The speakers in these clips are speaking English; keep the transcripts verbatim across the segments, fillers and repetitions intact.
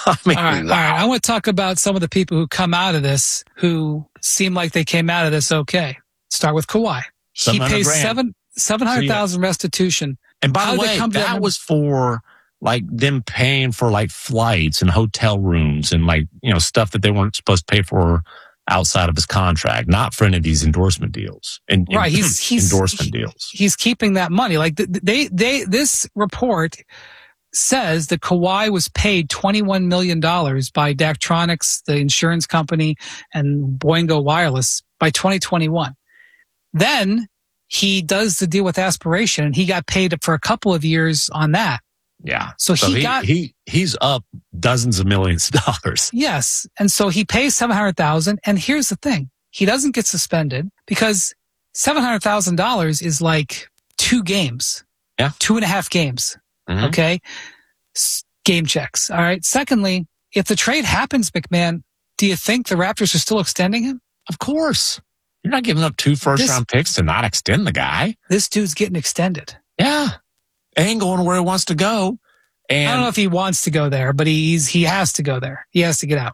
I mean, all right, wow. all right. I want to talk about some of the people who come out of this who seem like they came out of this okay. Start with Kawhi. He pays grand. seven seven hundred thousand so, yeah. restitution. And by How the did they way, come to that, that was for like them paying for like flights and hotel rooms and like, you know, stuff that they weren't supposed to pay for outside of his contract, not for any of these endorsement deals. And, right, he's, he's endorsement he, deals. He's keeping that money. Like they, they, this report says that Kawhi was paid twenty-one million dollars by Daktronics, the insurance company, and Boingo Wireless by twenty twenty-one. Then he does the deal with Aspiration, and he got paid for a couple of years on that. Yeah. So, so he, he got he he's up dozens of millions of dollars. Yes, and so he pays seven hundred thousand. And here's the thing: he doesn't get suspended because seven hundred thousand dollars is like two games. Yeah, two and a half games. Mm-hmm. Okay, game checks. All right. Secondly, if the trade happens, McMahon, do you think the Raptors are still extending him? Of course. You're not giving up two first this, round picks to not extend the guy. This dude's getting extended. Yeah. Ain't going where he wants to go. And I don't know if he wants to go there, but he's, he has to go there. He has to get out.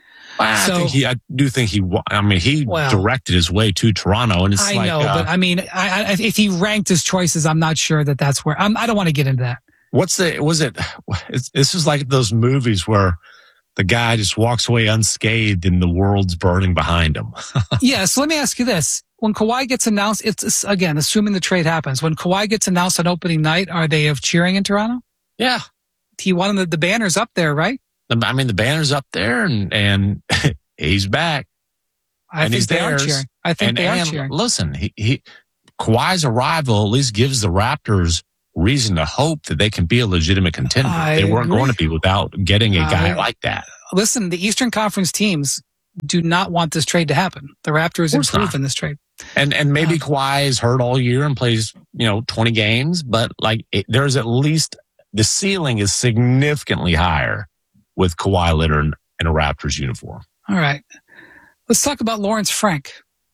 I so, think he, I do think he, I mean, he well, directed his way to Toronto and it's I like, know, uh, but I mean, I, I, if he ranked his choices, I'm not sure that that's where I'm, I don't want to get into that. What's the, was it, this is like those movies where the guy just walks away unscathed and the world's burning behind him. Yeah. So let me ask you this. When Kawhi gets announced, it's again, assuming the trade happens, when Kawhi gets announced on opening night, are they of cheering in Toronto? Yeah. He wanted the, the banners up there, right? I mean, the banner's up there and, and he's back. I and think he's they theirs. are cheering. I think and, they and are cheering. Listen, he, he, Kawhi's arrival at least gives the Raptors reason to hope that they can be a legitimate contender. I they weren't agree. going to be without getting a guy uh, like that. Listen, the Eastern Conference teams do not want this trade to happen. The Raptors improve in this trade. And and maybe uh, Kawhi is hurt all year and plays, you know, twenty games, but like it, there's at least the ceiling is significantly higher with Kawhi Leonard in, in a Raptors uniform. All right. Let's talk about Lawrence Frank.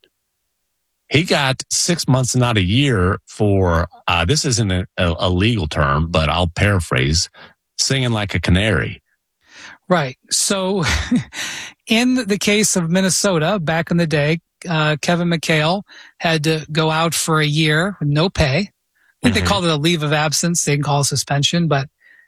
He got six months, not a year for, uh, this isn't a, a, a legal term, but I'll paraphrase, singing like a canary. Right. So in the case of Minnesota, back in the day, uh, Kevin McHale had to go out for a year with no pay. I think mm-hmm. they called it a leave of absence. They didn't call it suspension, but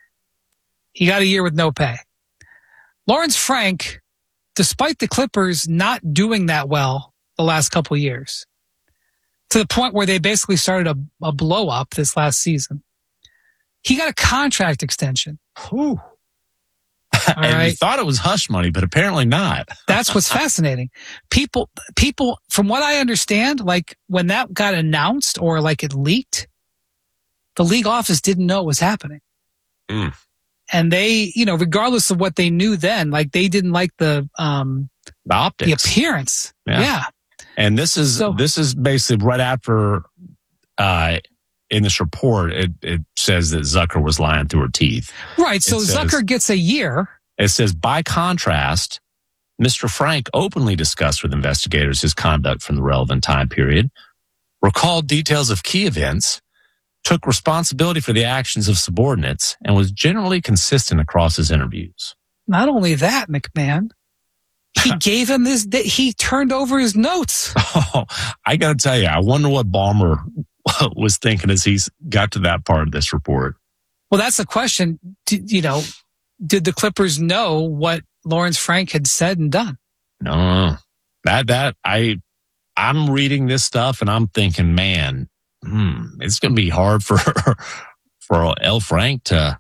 he got a year with no pay. Lawrence Frank, despite the Clippers not doing that well the last couple of years, to the point where they basically started a, a blow up this last season, he got a contract extension. Ooh. All and right. you thought it was hush money, but apparently not. That's what's fascinating. People, people, from what I understand, like when that got announced or like it leaked, the league office didn't know what was happening. Mm. And they, you know, regardless of what they knew then, like they didn't like the, um, the optics, the appearance. Yeah. yeah. And this is, so, this is basically right after, uh, in this report, it, it says that Zucker was lying through her teeth. Right. So says, Zucker gets a year. It says, by contrast, Mister Frank openly discussed with investigators his conduct from the relevant time period, recalled details of key events, took responsibility for the actions of subordinates, and was generally consistent across his interviews. Not only that, McMahon, he gave him this, he turned over his notes. Oh, I got to tell you, I wonder what Ballmer was thinking as he's got to that part of this report. Well, that's the question. Did, you know, did the Clippers know what Lawrence Frank had said and done? No, that, that, I, I'm reading this stuff and I'm thinking, man, hmm, it's going to be hard for, for L. Frank to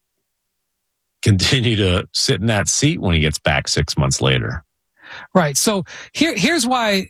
continue to sit in that seat when he gets back six months later. Right. So here, here's why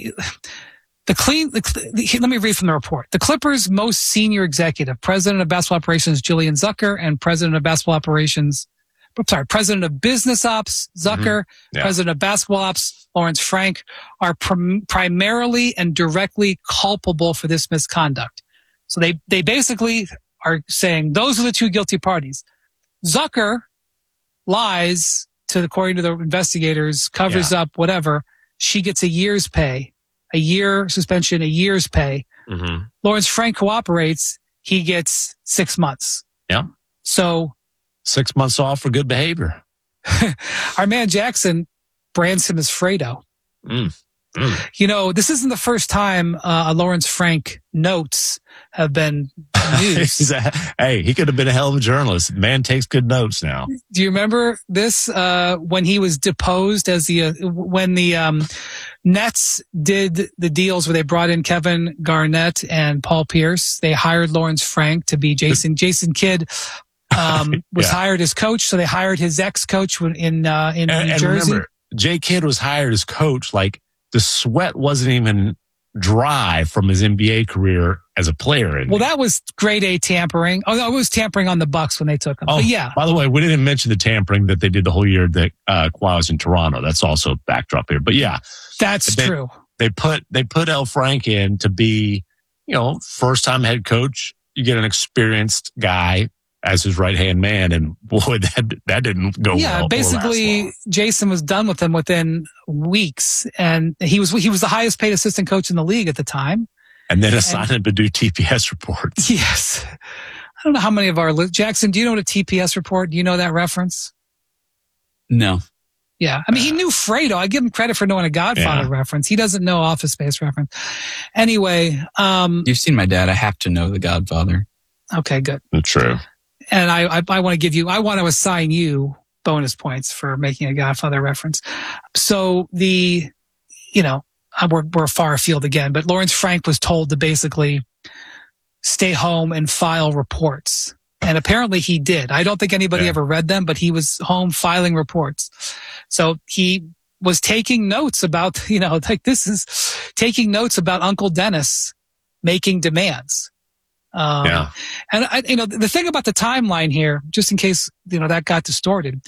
the clean, the, let me read from the report. The Clippers' most senior executive, president of basketball operations, Julian Zucker, and president of basketball operations, I'm sorry, president of business ops, Zucker, mm-hmm. yeah. president of basketball ops, Lawrence Frank, are prim- primarily and directly culpable for this misconduct. So they, they basically are saying those are the two guilty parties. Zucker lies to, according to the investigators, covers yeah. up whatever. She gets a year's pay, a year suspension, a year's pay. Mm-hmm. Lawrence Frank cooperates. He gets six months. Yeah. So six months off for good behavior. our man Jackson brands him as Fredo. Mm. Mm. You know, this isn't the first time uh, Lawrence Frank notes have been used. Hey, he could have been a hell of a journalist. Man takes good notes now. Do you remember this uh, when he was deposed as the uh, when the um, Nets did the deals where they brought in Kevin Garnett and Paul Pierce? They hired Lawrence Frank to be Jason. Jason Kidd um, was yeah. hired as coach, so they hired his ex-coach in uh, in and, New and Jersey. Remember, Jay Kidd was hired as coach. Like the sweat wasn't even dry from his N B A career as a player. Well, that was grade A tampering. Oh, no, it was tampering on the Bucks when they took him. Oh, but yeah. By the way, we didn't mention the tampering that they did the whole year that uh, Kawhi was in Toronto. That's also a backdrop here. But yeah, that's they, true. They put they put L. Frank in to be, you know, first time head coach. You get an experienced guy as his right hand man, and boy, that that didn't go yeah, well. basically, Jason was done with him within weeks, and he was he was the highest paid assistant coach in the league at the time. And then assigned him to do T P S reports. Yes, I don't know how many of our Jackson. Do you know what a T P S report? Do you know that reference? No. Yeah, I mean, he knew Fredo. I give him credit for knowing a Godfather yeah. reference. He doesn't know Office Space reference. Anyway, um, you've seen my dad. I have to know the Godfather. Okay, good. True. And I, I, I want to give you, I want to assign you bonus points for making a Godfather reference. So the, you know, we're, we're far afield again, but Lawrence Frank was told to basically stay home and file reports. And apparently he did. I don't think anybody yeah. ever read them, but he was home filing reports. So he was taking notes about, you know, like this is taking notes about Uncle Dennis making demands. Um, yeah. And I, you know, the thing about the timeline here, just in case, you know, that got distorted.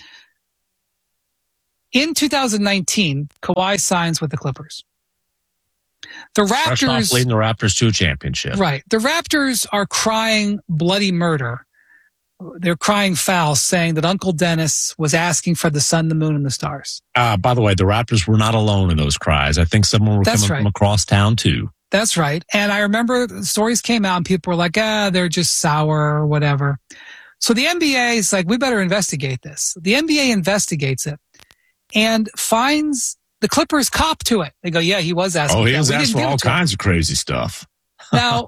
In two thousand nineteen, Kawhi signs with the Clippers. The Raptors leading the Raptors to a championship. Right. The Raptors are crying bloody murder. They're crying foul, saying that Uncle Dennis was asking for the sun, the moon, and the stars. Uh, by the way, the Raptors were not alone in those cries. I think someone were That's coming right. from across town too. That's right. And I remember the stories came out and people were like, ah, they're just sour or whatever. So the N B A is like, we better investigate this. The N B A investigates it and finds the Clippers cop to it. They go, yeah, he was asking. Oh, he was that. asking for all kinds of crazy stuff. Now,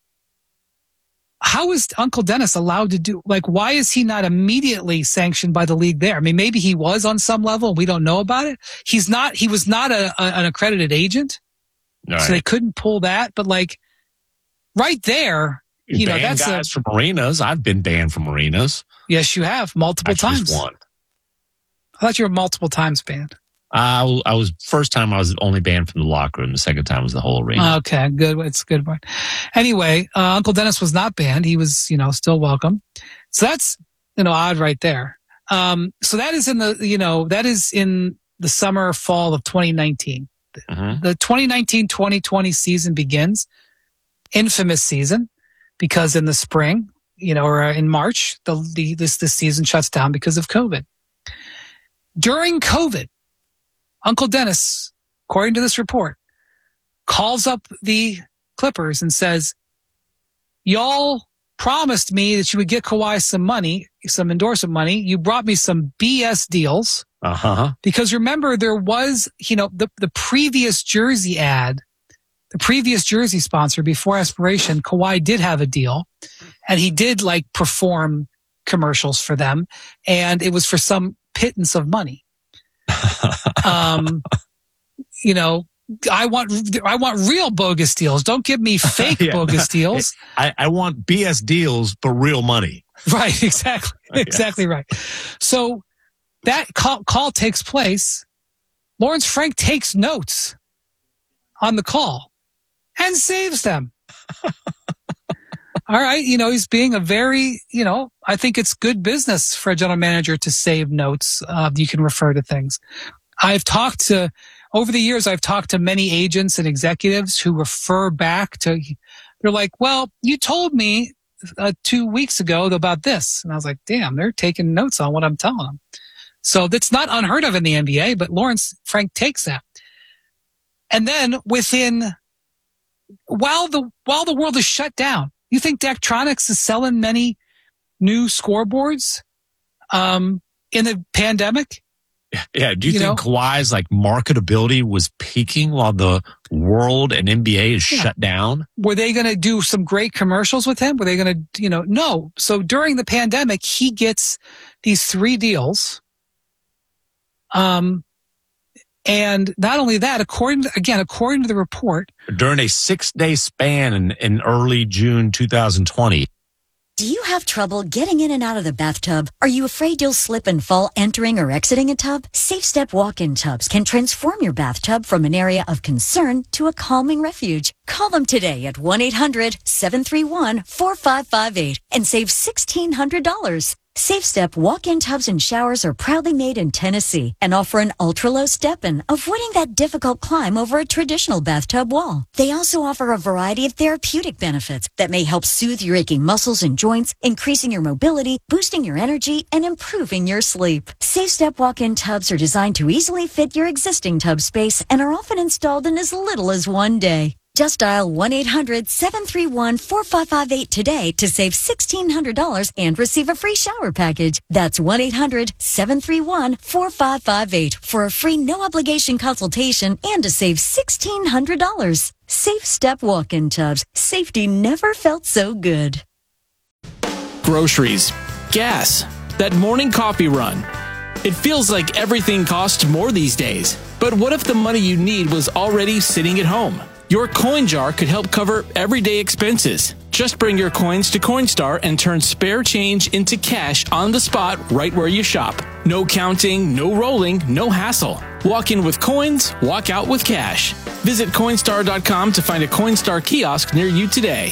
how is Uncle Dennis allowed to do, like, why is he not immediately sanctioned by the league there? I mean, maybe he was on some level. We don't know about it. He's not, he was not a, a, an accredited agent. Right. So they couldn't pull that, but like right there, you, you know, that's guys a, from arenas. I've been banned from arenas. Yes, you have multiple Actually, times. Just one. I thought you were multiple times banned. I, I was first time I was only banned from the locker room. The second time was the whole arena. Okay, good. It's a good one. Anyway, uh, Uncle Dennis was not banned. He was, you know, still welcome. So that's, you know, odd right there. Um, so that is in the, you know, that is in the summer, fall of twenty nineteen. Mm-hmm. The twenty nineteen twenty twenty season begins. Infamous season, because in the spring, you know, or in March, the, the this this season shuts down because of COVID. During COVID, Uncle Dennis, according to this report, calls up the Clippers and says, y'all promised me that you would get Kawhi some money, some endorsement money. You brought me some B S deals. Uh-huh. Because remember, there was, you know, the, the previous jersey ad, the previous jersey sponsor before Aspiration, Kawhi did have a deal and he did like perform commercials for them. And it was for some pittance of money. um, you know, I want, I want real bogus deals. Don't give me fake yeah, bogus deals. I, I want B S deals, but real money. Right. Exactly. Exactly right. So that call, call takes place. Lawrence Frank takes notes on the call and saves them. All right. You know, he's being a very, you know, I think it's good business for a general manager to save notes. Uh, you can refer to things. I've talked to, over the years, I've talked to many agents and executives who refer back to, they're like, well, you told me uh, two weeks ago about this. And I was like, damn, they're taking notes on what I'm telling them. So that's not unheard of in the N B A, but Lawrence Frank takes that. And then within, while the, while the world is shut down, you think Daktronics is selling many new scoreboards? Um, in the pandemic? Yeah. Do you, You think know? Kawhi's like marketability was peaking while the world and N B A is Yeah. shut down? Were they going to do some great commercials with him? Were they going to, you know, no. So during the pandemic, he gets these three deals. Um, and not only that, according to, again, according to the report, During a six day span in, in early June twenty twenty. Do you have trouble getting in and out of the bathtub? Are you afraid you'll slip and fall entering or exiting a tub? Safe Step walk-in tubs can transform your bathtub from an area of concern to a calming refuge. Call them today at one eight hundred seven three one four five five eight and save sixteen hundred dollars. Safe Step walk-in tubs and showers are proudly made in Tennessee and offer an ultra-low step-in, avoiding that difficult climb over a traditional bathtub wall. They also offer a variety of therapeutic benefits that may help soothe your aching muscles and joints, increasing your mobility, boosting your energy, and improving your sleep. Safe Step walk-in tubs are designed to easily fit your existing tub space and are often installed in as little as one day. Just dial one eight hundred seven three one four five five eight today to save sixteen hundred dollars and receive a free shower package. That's one eight hundred seven three one four five five eight for a free no-obligation consultation and to save sixteen hundred dollars. Safe Step walk-in tubs. Safety never felt so good. Groceries, gas, that morning coffee run. It feels like everything costs more these days. But what if the money you need was already sitting at home? Your coin jar could help cover everyday expenses. Just bring your coins to Coinstar and turn spare change into cash on the spot right where you shop. No counting, no rolling, no hassle. Walk in with coins, walk out with cash. Visit Coinstar dot com to find a Coinstar kiosk near you today.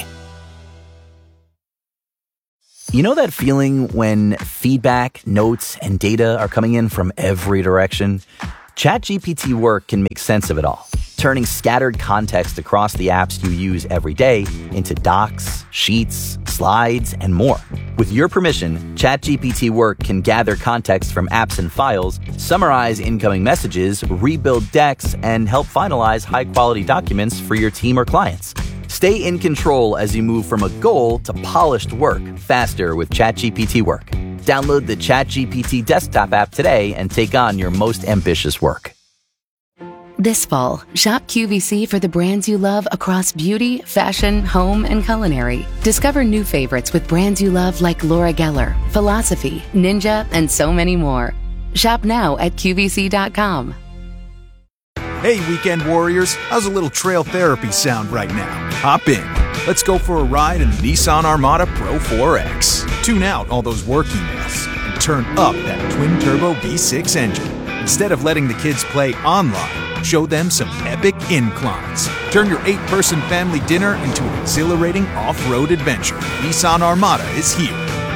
You know that feeling when feedback, notes, and data are coming in from every direction? ChatGPT Work can make sense of it all, turning scattered context across the apps you use every day into docs, sheets, slides, and more. With your permission, ChatGPT Work can gather context from apps and files, summarize incoming messages, rebuild decks, and help finalize high-quality documents for your team or clients. Stay in control as you move from a goal to polished work faster with ChatGPT Work. Download the ChatGPT desktop app today and take on your most ambitious work. This fall, shop Q V C for the brands you love across beauty, fashion, home, and culinary. Discover new favorites with brands you love like Laura Geller, Philosophy, Ninja, and so many more. Shop now at Q V C dot com. Hey, weekend warriors, how's a little trail therapy sound right now? Hop in. Let's go for a ride in the Nissan Armada Pro four X. Tune out all those work emails and turn up that twin-turbo V six engine. Instead of letting the kids play online, show them some epic inclines. Turn your eight-person family dinner into an exhilarating off-road adventure. Nissan Armada is here.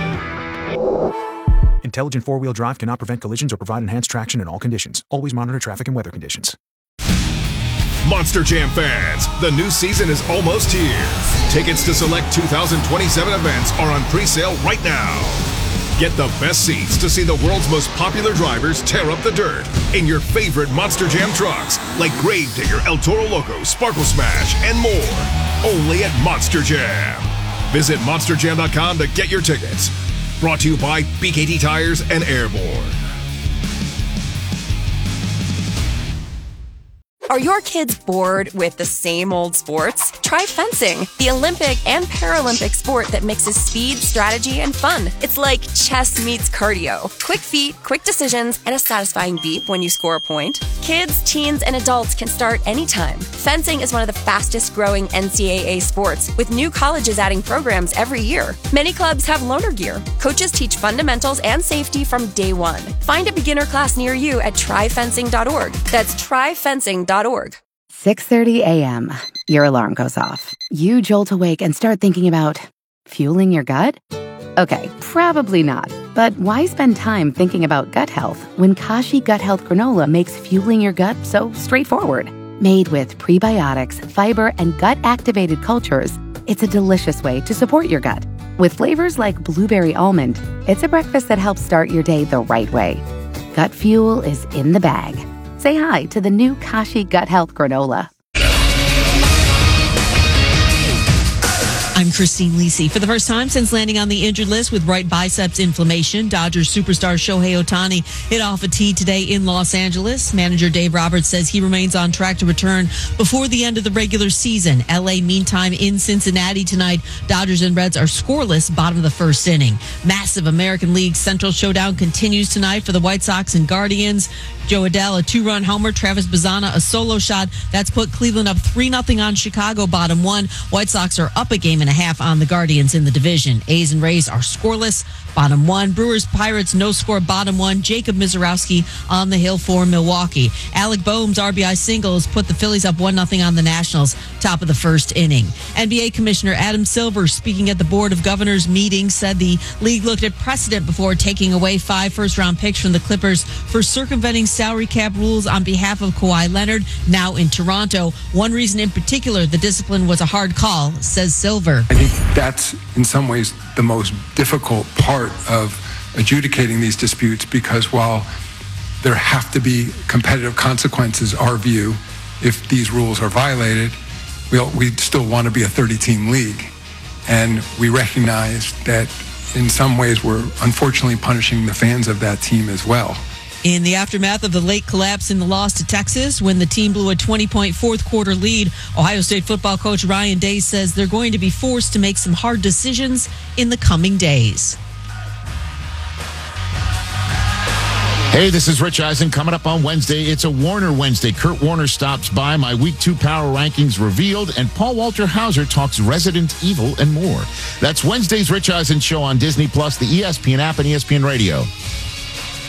Intelligent four-wheel drive cannot prevent collisions or provide enhanced traction in all conditions. Always monitor traffic and weather conditions. Monster Jam fans, the new season is almost here. Tickets to select two thousand twenty-seven events are on pre-sale right now. Get the best seats to see the world's most popular drivers tear up the dirt in your favorite Monster Jam trucks, like Gravedigger, El Toro Loco, Sparkle Smash, and more. Only at Monster Jam. Visit monster jam dot com to get your tickets. Brought to you by B K T Tires and Airborne. Are your kids bored with the same old sports? Try fencing, the Olympic and Paralympic sport that mixes speed, strategy, and fun. It's like chess meets cardio. Quick feet, quick decisions, and a satisfying beep when you score a point. Kids, teens, and adults can start anytime. Fencing is one of the fastest growing N C double A sports, with new colleges adding programs every year. Many clubs have loaner gear. Coaches teach fundamentals and safety from day one. Find a beginner class near you at try fencing dot org. That's try fencing dot org. six thirty a.m. Your alarm goes off. You jolt awake and start thinking about fueling your gut? Okay, probably not. But why spend time thinking about gut health when Kashi Gut Health Granola makes fueling your gut so straightforward? Made with prebiotics, fiber, and gut-activated cultures, it's a delicious way to support your gut. With flavors like blueberry almond, it's a breakfast that helps start your day the right way. Gut fuel is in the bag. Say hi to the new Kashi Gut Health Granola. I'm Christine Lisi. For the first time since landing on the injured list with right biceps inflammation, Dodgers superstar Shohei Ohtani hit off a tee today in Los Angeles. Manager Dave Roberts says he remains on track to return before the end of the regular season. L A, meantime, in Cincinnati tonight, Dodgers and Reds are scoreless, bottom of the first inning. Massive American League Central showdown continues tonight for the White Sox and Guardians. Joe Adell, a two-run homer. Travis Bazzana, a solo shot. That's put Cleveland up three nothing on Chicago, bottom one. White Sox are up a game and a half on the Guardians in the division. A's and Rays are scoreless, bottom one. Brewers, Pirates, no score, bottom one. Jacob Mizorowski on the hill for Milwaukee. Alec Boehm's R B I single has put the Phillies up one nothing on the Nationals, top of the first inning. N B A Commissioner Adam Silver, speaking at the Board of Governors meeting, said the league looked at precedent before taking away five first-round picks from the Clippers for circumventing salary cap rules on behalf of Kawhi Leonard, now in Toronto. One reason in particular, the discipline was a hard call, says Silver. I think that's in some ways the most difficult part of adjudicating these disputes, because while there have to be competitive consequences, our view, if these rules are violated, we'll, we still want to be a thirty-team league. And we recognize that in some ways we're unfortunately punishing the fans of that team as well. In the aftermath of the late collapse in the loss to Texas, when the team blew a twenty-point fourth quarter lead, Ohio State football coach Ryan Day says they're going to be forced to make some hard decisions in the coming days. Hey, this is Rich Eisen. Coming up on Wednesday, it's a Warner Wednesday. Kurt Warner stops by, my Week two Power Rankings revealed, and Paul Walter Hauser talks Resident Evil and more. That's Wednesday's Rich Eisen Show on Disney Plus, the E S P N app, and E S P N Radio.